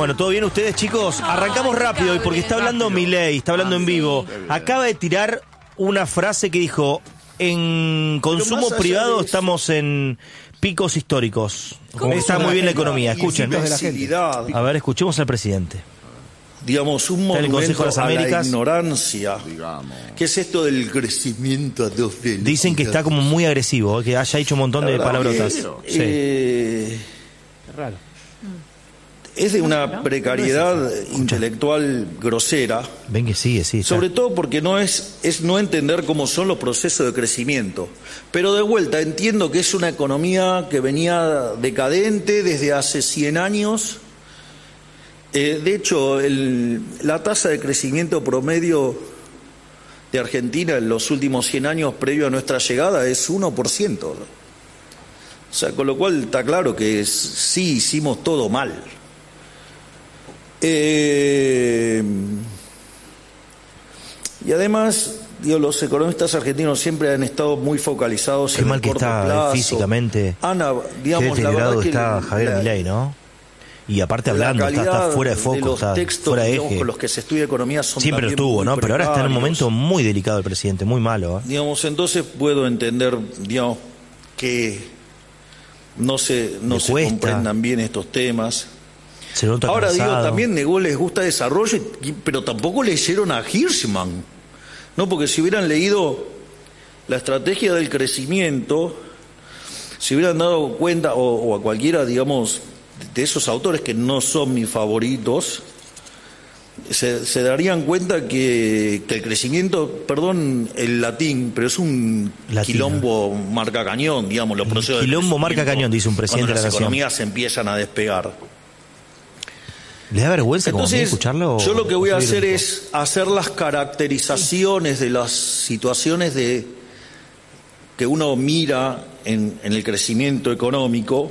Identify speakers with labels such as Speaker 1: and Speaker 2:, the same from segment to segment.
Speaker 1: Bueno, ¿todo bien ustedes, chicos? Arrancamos rápido hoy porque está hablando Milei, está hablando en vivo. Acaba de tirar una frase que dijo: en consumo privado estamos en picos históricos. Está muy bien la economía, escuchen. A ver, escuchemos al presidente.
Speaker 2: Digamos, un monumento a la ignorancia.
Speaker 3: Digamos.
Speaker 2: ¿Qué es esto del crecimiento a 2 velocidades?
Speaker 1: Dicen que está como muy agresivo, que haya hecho un montón de palabrotas.
Speaker 2: Raro. Es de una precariedad intelectual grosera.
Speaker 1: Ven que sigue, sí.
Speaker 2: Sobre todo porque es no entender cómo son los procesos de crecimiento. Pero de vuelta, entiendo que es una economía que venía decadente desde hace 100 años. De hecho, la tasa de crecimiento promedio de Argentina en los últimos 100 años previo a nuestra llegada es 1%. O sea, con lo cual está claro que sí hicimos todo mal. Y además, los economistas argentinos siempre han estado muy focalizados en el corto plazo.
Speaker 1: Qué mal que está físicamente. Qué deteriorado está Javier Milei, ¿no? Y aparte hablando, está fuera de foco, está fuera de eje.
Speaker 2: Con los que se estudia economía son
Speaker 1: siempre lo estuvo, ¿no? Pero ahora está en un momento muy delicado el presidente, muy malo.
Speaker 2: Digamos, entonces puedo entender, digamos, que no se comprendan bien estos temas. Ahora cansado. También negó les gusta desarrollo, pero tampoco leyeron a Hirschman, ¿no? Porque si hubieran leído la estrategia del crecimiento, se hubieran dado cuenta, o a cualquiera, digamos, de esos autores que no son mis favoritos, se darían cuenta que el crecimiento, perdón el latín, pero es un quilombo marca cañón, digamos, los procesos
Speaker 1: quilombo marca cañón, dice un presidente de la nación.
Speaker 2: Las economías se empiezan a despegar.
Speaker 1: ¿Le da vergüenza como a mí escucharlo?
Speaker 2: Yo lo que voy a hacer es hacer las caracterizaciones de las situaciones que uno mira en el crecimiento económico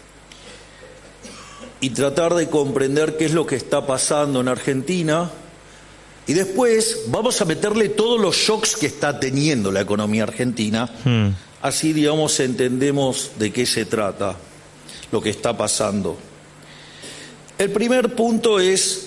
Speaker 2: y tratar de comprender qué es lo que está pasando en Argentina, y después vamos a meterle todos los shocks que está teniendo la economía argentina, así, digamos, entendemos de qué se trata, lo que está pasando. El primer punto es,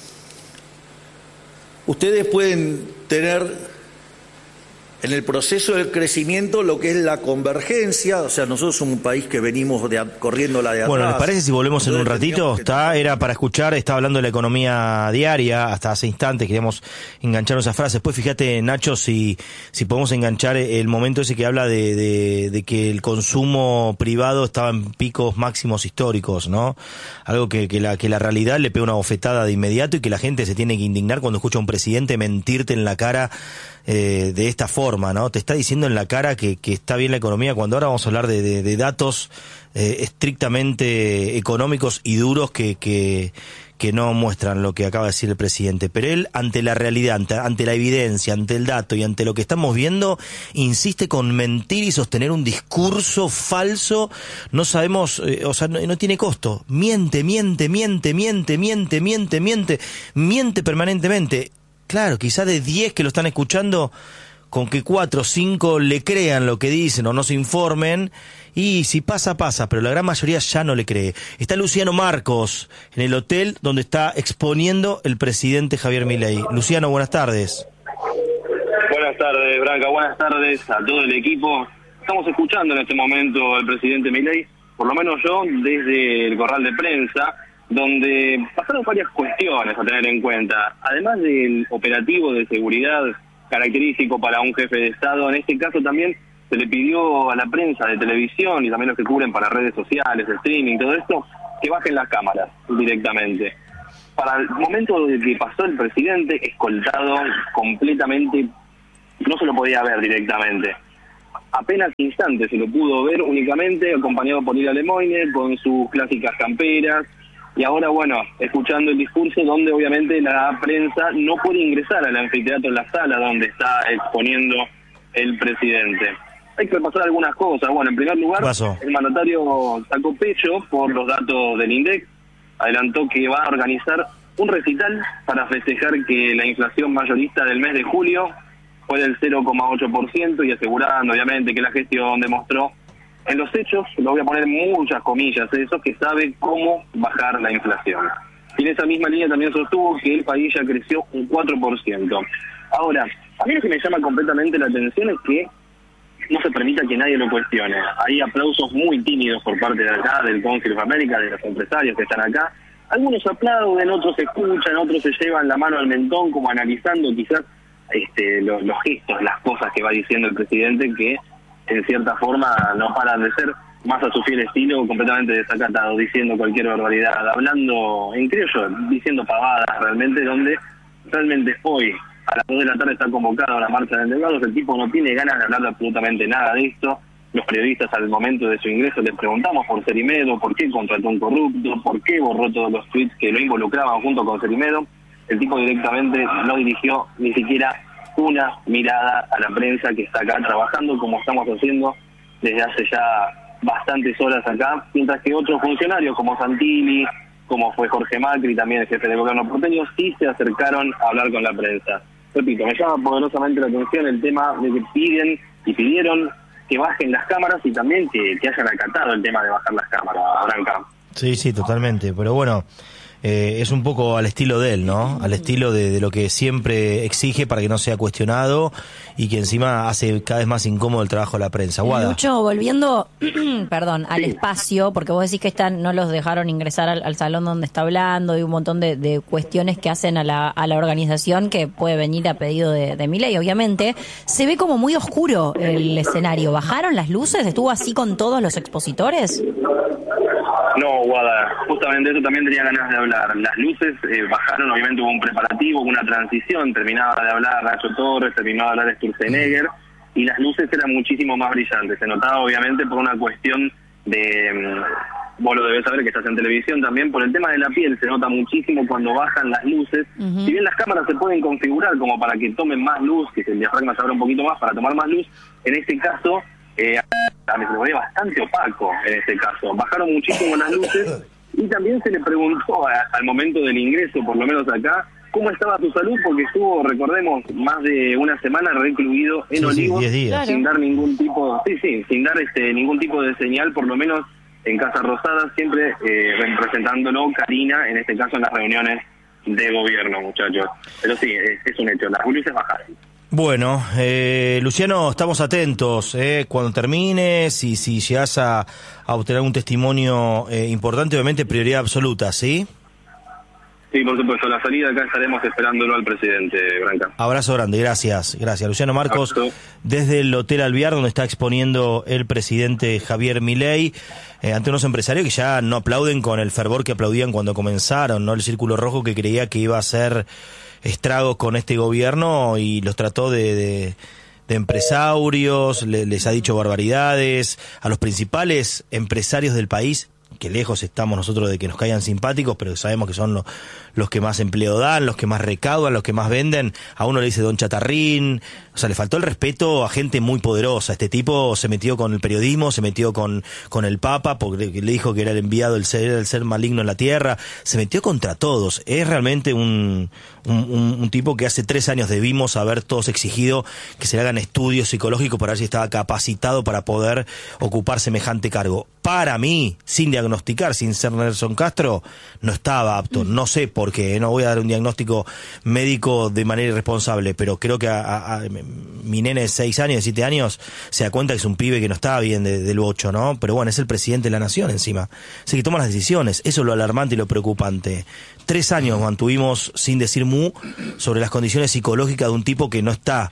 Speaker 2: ustedes pueden tener en el proceso del crecimiento lo que es la convergencia, o sea, nosotros somos un país que venimos corriendo la de atrás.
Speaker 1: Bueno, ¿les parece si volvemos en un ratito? Era para escuchar, estaba hablando de la economía diaria, hasta hace instantes queríamos enganchar esa frase. Después fíjate, Nacho, si podemos enganchar el momento ese que habla de que el consumo privado estaba en picos máximos históricos, ¿no? Algo que la realidad le pega una bofetada de inmediato y que la gente se tiene que indignar cuando escucha a un presidente mentirte en la cara de esta forma, ¿no? Te está diciendo en la cara que está bien la economía, cuando ahora vamos a hablar de datos estrictamente económicos y duros que no muestran lo que acaba de decir el presidente. Pero él, ante la realidad, ante la evidencia, ante el dato y ante lo que estamos viendo, insiste con mentir y sostener un discurso falso. No sabemos, o sea, no tiene costo. Miente permanentemente. Claro, quizá de 10 que lo están escuchando, con que 4 o 5 le crean lo que dicen o no se informen, y si pasa, pero la gran mayoría ya no le cree. Está Luciano Marcos en el hotel donde está exponiendo el presidente Javier Milei. Luciano, buenas tardes.
Speaker 4: Buenas tardes, Branca, buenas tardes a todo el equipo. Estamos escuchando en este momento al presidente Milei, por lo menos yo, desde el corral de prensa, donde pasaron varias cuestiones a tener en cuenta. Además del operativo de seguridad característico para un jefe de Estado, en este caso también se le pidió a la prensa de televisión y también los que cubren para redes sociales, streaming, todo esto, que bajen las cámaras directamente. Para el momento de que pasó el presidente, escoltado completamente, no se lo podía ver directamente. Apenas instantes se lo pudo ver únicamente, acompañado por Lila Lemoine, con sus clásicas camperas. Y ahora, bueno, escuchando el discurso donde obviamente la prensa no puede ingresar al anfiteatro, en la sala donde está exponiendo el presidente. Hay que repasar algunas cosas. Bueno, en primer lugar, el mandatario sacó pecho por los datos del INDEC. Adelantó que va a organizar un recital para festejar que la inflación mayorista del mes de julio fue del 0,8% y asegurando, obviamente, que la gestión demostró en los hechos, lo voy a poner muchas comillas, eso, que sabe cómo bajar la inflación. Y en esa misma línea también sostuvo que el país ya creció un 4%. Ahora, a mí lo que me llama completamente la atención es que no se permita que nadie lo cuestione. Hay aplausos muy tímidos por parte de acá, del Council of America, de los empresarios que están acá. Algunos aplauden, otros escuchan, otros se llevan la mano al mentón como analizando quizás los gestos, las cosas que va diciendo el presidente, que en cierta forma no paran de ser, más a su fiel estilo, completamente desacatado, diciendo cualquier barbaridad, hablando en criollo, diciendo pavadas realmente, donde realmente hoy a las 2 de la tarde está convocada una marcha de endeudados. El tipo no tiene ganas de hablar de absolutamente nada de esto. Los periodistas al momento de su ingreso les preguntamos por Cerimedo, por qué contrató un corrupto, por qué borró todos los tweets que lo involucraban junto con Cerimedo. El tipo directamente no dirigió ni siquiera una mirada a la prensa que está acá trabajando como estamos haciendo desde hace ya bastantes horas acá, mientras que otros funcionarios como Santilli, como fue Jorge Macri, también el jefe de gobierno porteño, sí se acercaron a hablar con la prensa. Repito, me llama poderosamente la atención el tema de que piden y pidieron que bajen las cámaras y también que hayan acatado el tema de bajar las cámaras, Branca.
Speaker 1: Sí, totalmente, pero bueno, es un poco al estilo de él, ¿no? Al estilo de lo que siempre exige para que no sea cuestionado y que encima hace cada vez más incómodo el trabajo de la prensa. Guada.
Speaker 3: Lucho, volviendo, perdón, al espacio, porque vos decís que no los dejaron ingresar al salón donde está hablando y un montón de cuestiones que hacen a la organización que puede venir a pedido de Milei, obviamente. Se ve como muy oscuro el escenario. ¿Bajaron las luces? ¿Estuvo así con todos los expositores?
Speaker 4: No, Guada, justamente eso también tenía ganas de hablar. Las luces bajaron, obviamente hubo un preparativo, hubo una transición, terminaba de hablar Nacho Torres, terminaba de hablar Sturzenegger, y las luces eran muchísimo más brillantes. Se notaba obviamente por una cuestión de, vos lo debés saber que estás en televisión también, por el tema de la piel se nota muchísimo cuando bajan las luces. Uh-huh. Si bien las cámaras se pueden configurar como para que tomen más luz, que el diafragma se abra un poquito más para tomar más luz, en este caso me lo ve bastante opaco en este caso. Bajaron muchísimo las luces y también se le preguntó al momento del ingreso, por lo menos acá, cómo estaba su salud, porque estuvo, recordemos, más de una semana recluido en Olivos,
Speaker 1: 10 días.
Speaker 4: Sin dar ningún tipo, sin dar ningún tipo de señal, por lo menos en Casa Rosada, siempre representándolo Karina, en este caso en las reuniones de gobierno, muchachos. Pero sí, es un hecho, las luces bajaron.
Speaker 1: Bueno, Luciano, estamos atentos, cuando termines, si llegas a obtener un testimonio importante, obviamente prioridad absoluta, ¿sí?
Speaker 4: Sí, por supuesto, a la salida acá estaremos esperándolo al presidente, Branca.
Speaker 1: Abrazo grande, gracias. Luciano Marcos, desde el Hotel Alvear, donde está exponiendo el presidente Javier Milei, ante unos empresarios que ya no aplauden con el fervor que aplaudían cuando comenzaron, ¿no? El Círculo Rojo que creía que iba a ser estragos con este gobierno y los trató de empresarios, les ha dicho barbaridades a los principales empresarios del país, que lejos estamos nosotros de que nos caigan simpáticos, pero sabemos que son los que más empleo dan, los que más recaudan, los que más venden. A uno le dice Don Chatarrín, o sea, le faltó el respeto a gente muy poderosa. Este tipo se metió con el periodismo, se metió con el Papa, porque le dijo que era el enviado, el ser maligno en la tierra, se metió contra todos. Es realmente un tipo que hace 3 años debimos haber todos exigido que se le hagan estudios psicológicos para ver si estaba capacitado para poder ocupar semejante cargo. Para mí, sin diagnosticar, sin ser Nelson Castro, no estaba apto. No sé por qué, no voy a dar un diagnóstico médico de manera irresponsable, pero creo que a mi nene de 6 años, de 7 años, se da cuenta que es un pibe que no estaba bien del bocho, ¿no? Pero bueno, es el presidente de la nación encima. Así que toma las decisiones. Eso es lo alarmante y lo preocupante. 3 años mantuvimos sin decir mu sobre las condiciones psicológicas de un tipo que no está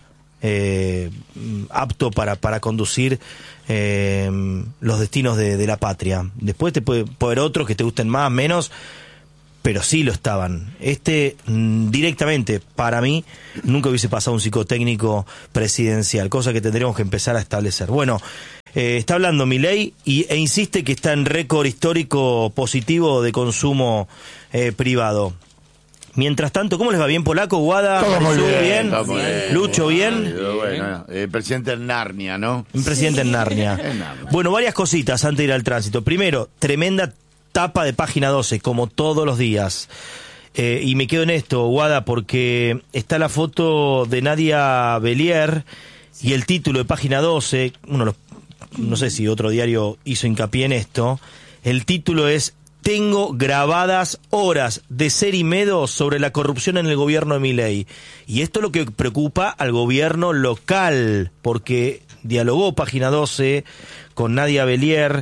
Speaker 1: apto para conducir los destinos de la patria. Después te puede haber otros que te gusten más, menos, pero sí lo estaban. Directamente, para mí, nunca hubiese pasado un psicotécnico presidencial, cosa que tendríamos que empezar a establecer. Bueno, está hablando Milei e insiste que está en récord histórico positivo de consumo privado. Mientras tanto, ¿cómo les va? ¿Bien, Polaco, Guada?
Speaker 5: Todo muy bien.
Speaker 1: Lucho, ¿bien?
Speaker 5: Bueno, presidente en Narnia, ¿no?
Speaker 1: Un presidente en Narnia. Bueno, varias cositas antes de ir al tránsito. Primero, tremenda tapa de Página 12, como todos los días. Y me quedo en esto, Guada, porque está la foto de Nadia Belier y el título de Página 12, no sé si otro diario hizo hincapié en esto, el título es tengo grabadas horas de Cerimedo sobre la corrupción en el gobierno de Milei. Y esto es lo que preocupa al gobierno local, porque dialogó Página 12 con Nadia Belier,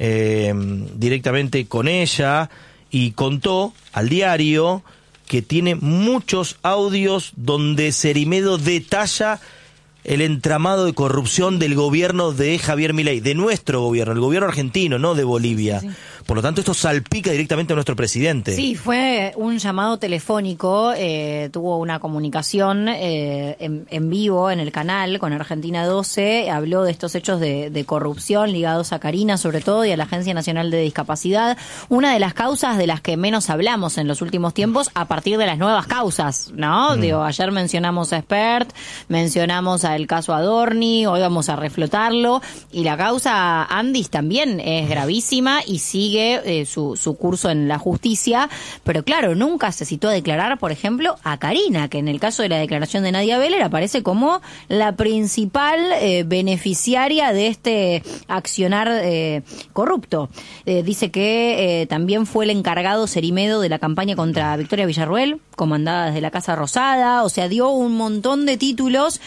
Speaker 1: directamente con ella, y contó al diario que tiene muchos audios donde Cerimedo detalla el entramado de corrupción del gobierno de Javier Milei, de nuestro gobierno, el gobierno argentino, no de Bolivia. Sí. Por lo tanto, esto salpica directamente a nuestro presidente.
Speaker 3: Sí, fue un llamado telefónico, tuvo una comunicación en vivo en el canal con Argentina 12, habló de estos hechos de corrupción ligados a Karina sobre todo y a la Agencia Nacional de Discapacidad, una de las causas de las que menos hablamos en los últimos tiempos a partir de las nuevas causas, ¿no? Digo, ayer mencionamos a Expert, mencionamos el caso Adorni, hoy vamos a reflotarlo, y la causa Andis también es gravísima y sigue su curso en la justicia, pero claro, nunca se citó a declarar, por ejemplo, a Karina, que en el caso de la declaración de Nadia Belier aparece como la principal beneficiaria de este accionar corrupto. Dice que también fue el encargado Cerimedo de la campaña contra Victoria Villarruel, comandada desde la Casa Rosada, o sea, dio un montón de títulos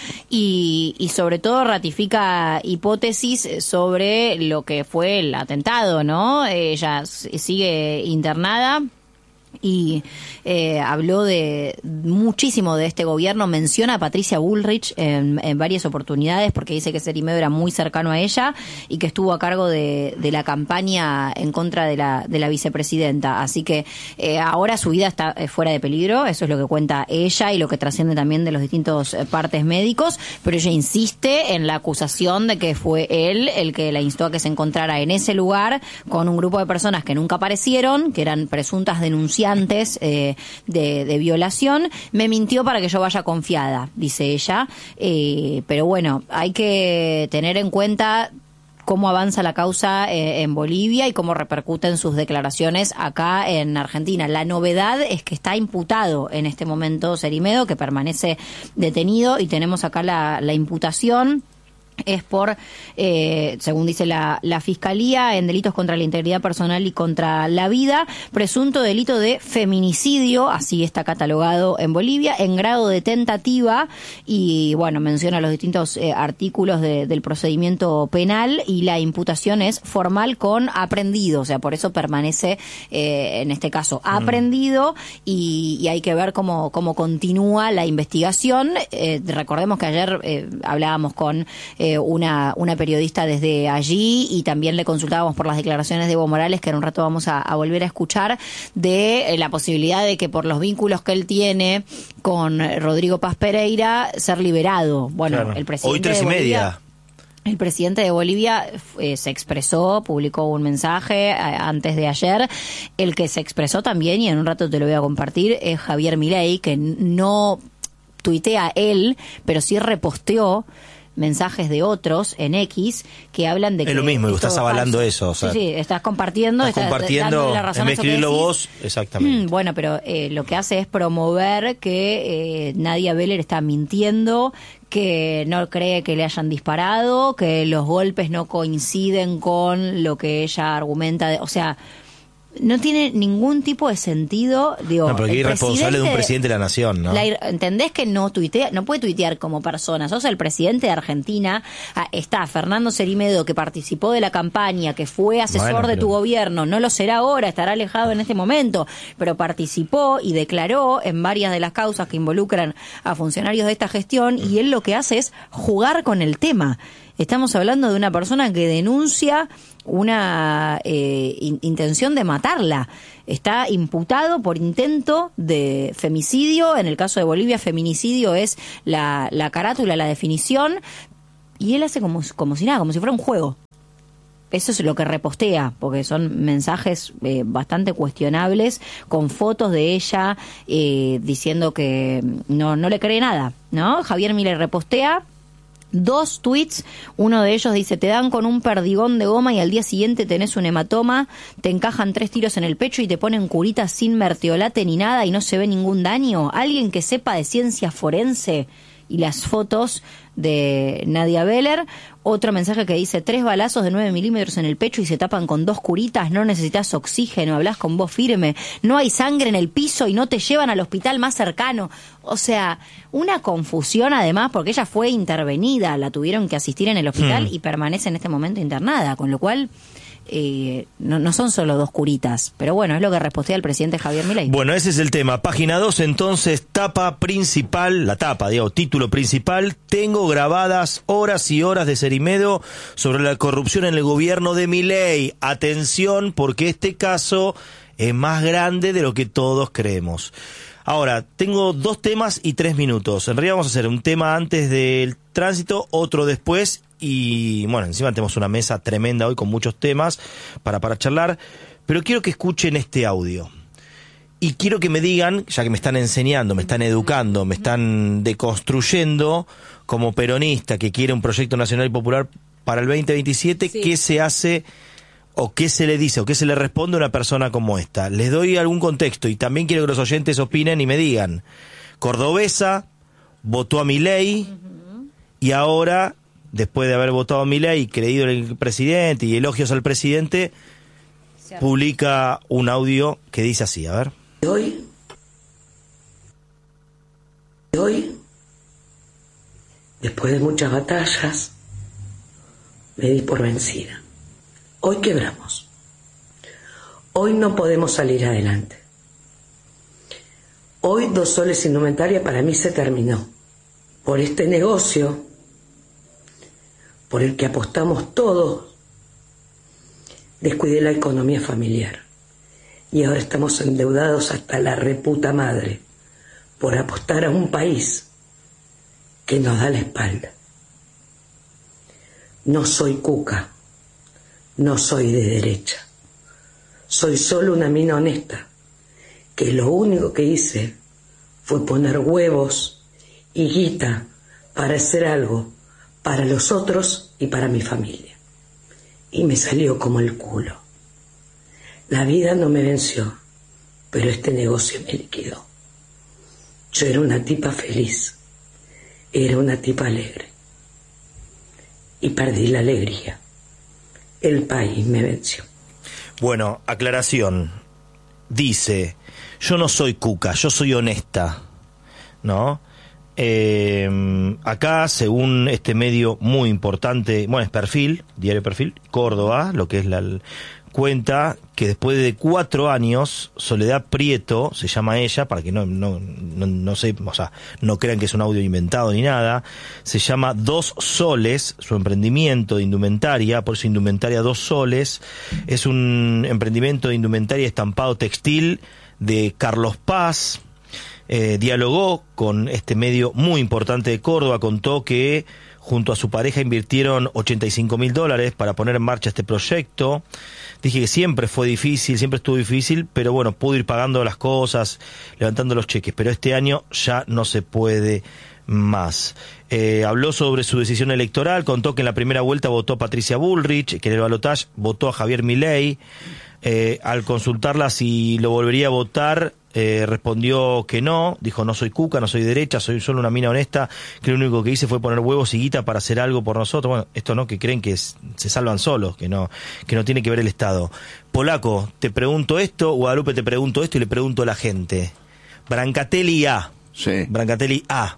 Speaker 3: y sobre todo ratifica hipótesis sobre lo que fue el atentado, ¿no? Ella sigue internada y habló de muchísimo de este gobierno, menciona a Patricia Bullrich en varias oportunidades porque dice que Cerimedo era muy cercano a ella y que estuvo a cargo de la campaña en contra de la vicepresidenta, así que ahora su vida está fuera de peligro, eso es lo que cuenta ella y lo que trasciende también de los distintos partes médicos, pero ella insiste en la acusación de que fue él el que la instó a que se encontrara en ese lugar con un grupo de personas que nunca aparecieron, que eran presuntas denunciantes de violación. Me mintió para que yo vaya confiada, dice ella, pero bueno, hay que tener en cuenta cómo avanza la causa en Bolivia y cómo repercuten sus declaraciones acá en Argentina. La novedad es que está imputado en este momento Cerimedo, que permanece detenido, y tenemos acá la imputación. Es por, según dice la Fiscalía, en delitos contra la integridad personal y contra la vida, presunto delito de feminicidio, así está catalogado en Bolivia, en grado de tentativa, y bueno, menciona los distintos artículos del procedimiento penal, y la imputación es formal con aprendido, o sea, por eso permanece en este caso aprendido, y hay que ver cómo continúa la investigación. Recordemos que ayer hablábamos con una periodista desde allí y también le consultábamos por las declaraciones de Evo Morales, que en un rato vamos a volver a escuchar, de la posibilidad de que por los vínculos que él tiene con Rodrigo Paz Pereira ser liberado. Bueno, claro. El presidente
Speaker 1: hoy 3:30.
Speaker 3: El presidente de Bolivia se expresó, publicó un mensaje antes de ayer. El que se expresó también, y en un rato te lo voy a compartir, es Javier Milei, que no tuitea él, pero sí reposteó mensajes de otros en X que hablan de que...
Speaker 1: Es lo mismo, estás avalando eso. O sea,
Speaker 3: sí, estás compartiendo,
Speaker 1: dándole la razón, en vez de escribirlo vos, exactamente.
Speaker 3: Bueno, pero lo que hace es promover que Nadia Belier está mintiendo, que no cree que le hayan disparado, que los golpes no coinciden con lo que ella argumenta. O sea, no tiene ningún tipo de sentido. Digo,
Speaker 1: no, porque es irresponsable de un presidente de la nación, ¿no?
Speaker 3: ¿Entendés que no puede tuitear como persona? Sos el presidente de Argentina, está Fernando Cerimedo, que participó de la campaña, que fue asesor de tu gobierno, no lo será ahora, estará alejado en este momento, pero participó y declaró en varias de las causas que involucran a funcionarios de esta gestión, y él lo que hace es jugar con el tema. Estamos hablando de una persona que denuncia una intención de matarla. Está imputado por intento de femicidio. En el caso de Bolivia, feminicidio es la carátula, la definición. Y él hace como si nada, como si fuera un juego. Eso es lo que repostea, porque son mensajes bastante cuestionables, con fotos de ella diciendo que no le cree nada, ¿no? Javier Milei repostea 2 tweets, uno de ellos dice: te dan con un perdigón de goma y al día siguiente tenés un hematoma, te encajan 3 tiros en el pecho y te ponen curitas sin mertiolate ni nada y no se ve ningún daño. Alguien que sepa de ciencia forense. Y las fotos de Nadia Beller. Otro mensaje que dice: 3 balazos de 9 milímetros en el pecho y se tapan con 2 curitas, no necesitas oxígeno, hablas con voz firme, no hay sangre en el piso y no te llevan al hospital más cercano. O sea, una confusión además, porque ella fue intervenida, la tuvieron que asistir en el hospital y permanece en este momento internada, con lo cual no son solo 2 curitas, pero bueno, es lo que respondió el presidente Javier Milei.
Speaker 1: Bueno, ese es el tema. Página 2, entonces, tapa principal, título principal: tengo grabadas horas y horas de Cerimedo sobre la corrupción en el gobierno de Milei. Atención, porque este caso es más grande de lo que todos creemos. Ahora, tengo 2 temas y 3 minutos. En realidad vamos a hacer un tema antes del tránsito, otro después. Y bueno, encima tenemos una mesa tremenda hoy con muchos temas para charlar, pero quiero que escuchen este audio. Y quiero que me digan, ya que me están enseñando, me están educando, me están deconstruyendo como peronista que quiere un proyecto nacional y popular para el 2027, sí. ¿Qué se hace o qué se le dice o qué se le responde a una persona como esta? Les doy algún contexto y también quiero que los oyentes opinen y me digan. Cordobesa, votó a Milei y ahora, después de haber votado a Milei, creído en el presidente y elogios al presidente, publica un audio que dice así, a ver.
Speaker 6: Hoy, después de muchas batallas, me di por vencida. Hoy quebramos. Hoy no podemos salir adelante. Hoy 2 soles indumentaria para mí se terminó. Por este negocio por el que apostamos todos, descuidé la economía familiar. Y ahora estamos endeudados hasta la reputa madre por apostar a un país que nos da la espalda. No soy cuca, no soy de derecha. Soy solo una mina honesta, que lo único que hice fue poner huevos y guita para hacer algo para los otros y para mi familia. Y me salió como el culo. La vida no me venció, pero este negocio me liquidó. Yo era una tipa feliz, era una tipa alegre. Y perdí la alegría. El país me venció.
Speaker 1: Bueno, aclaración. Dice, yo no soy cuca, yo soy honesta, ¿no? Acá, según este medio muy importante, bueno, es Perfil, Diario Perfil, Córdoba, lo que es cuenta que después de 4 años, Soledad Prieto, se llama ella, para que no sé, o sea, no crean que es un audio inventado ni nada, se llama 2 Soles, su emprendimiento de indumentaria, por eso indumentaria 2 Soles, es un emprendimiento de indumentaria estampado textil de Carlos Paz. Dialogó con este medio muy importante de Córdoba, contó que junto a su pareja invirtieron $85.000 para poner en marcha este proyecto. Dije que siempre fue difícil, siempre estuvo difícil, pero bueno, pudo ir pagando las cosas, levantando los cheques, pero este año ya no se puede más. Habló sobre su decisión electoral, contó que en la primera vuelta votó a Patricia Bullrich, que en el balotaje votó a Javier Milei. Al consultarla si lo volvería a votar, respondió que no, dijo no soy cuca, no soy derecha, soy solo una mina honesta, que lo único que hice fue poner huevos y guita para hacer algo por nosotros. Bueno, esto no, que creen que se salvan solos, que no tiene que ver el Estado. Polaco, te pregunto esto, Guadalupe, te pregunto esto y le pregunto a la gente. Brancatelli A.
Speaker 5: Sí.
Speaker 1: Brancatelli A.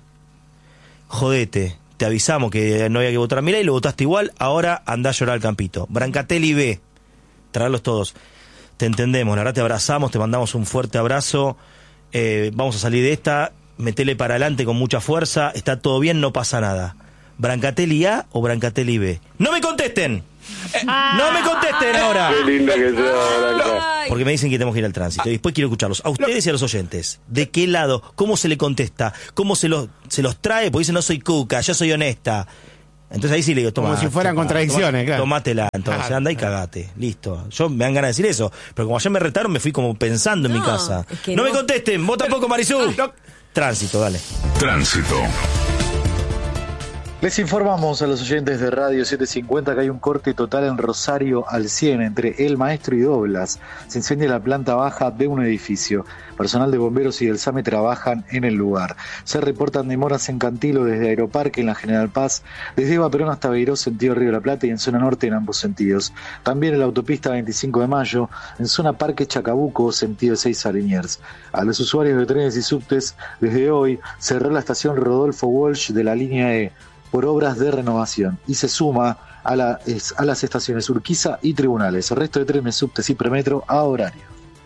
Speaker 1: Jodete, te avisamos que no había que votar a Milei, lo votaste igual, ahora andá a llorar al campito. Brancatelli B. Traerlos todos. Te entendemos, la verdad te abrazamos, te mandamos un fuerte abrazo, vamos a salir de esta, metele para adelante con mucha fuerza, está todo bien, no pasa nada. ¿Brancatelli A o Brancatelli B? ¡No me contesten! ¡No me contesten ahora!
Speaker 7: ¡Qué linda que sea, Branca!
Speaker 1: Porque me dicen que tenemos que ir al tránsito y después quiero escucharlos, a ustedes y a los oyentes. ¿De qué lado? ¿Cómo se le contesta? ¿Cómo se los trae? Porque dicen no soy cuca, yo soy honesta. Entonces ahí sí le digo, toma.
Speaker 8: Como si fueran contradicciones, claro.
Speaker 1: Tomátela, entonces, anda y cagate. Listo. Yo me dan ganas de decir eso. Pero como ayer me retaron, me fui como pensando en mi casa. Es que no me contesten, vos tampoco, Marisú. Tránsito, dale.
Speaker 9: Tránsito.
Speaker 8: Les informamos a los oyentes de Radio 750 que hay un corte total en Rosario al 100 entre El Maestro y Doblas. Se incendia la planta baja de un edificio. Personal de bomberos y del SAME trabajan en el lugar. Se reportan demoras en Cantilo desde Aeroparque en la General Paz, desde Eva Perón hasta Beiró sentido Río de la Plata y en zona norte en ambos sentidos. También en la autopista 25 de Mayo, en zona Parque Chacabuco sentido 6 a Liniers. A los usuarios de trenes y subtes, desde hoy cerró la estación Rodolfo Walsh de la línea E por obras de renovación y se suma a las estaciones Urquiza y Tribunales. El resto de trenes, subtes y premetro a horario.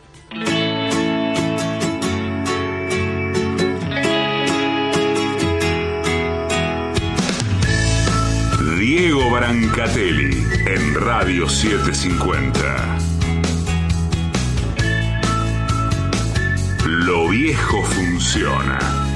Speaker 9: Diego Brancatelli en Radio 750. Lo viejo funciona.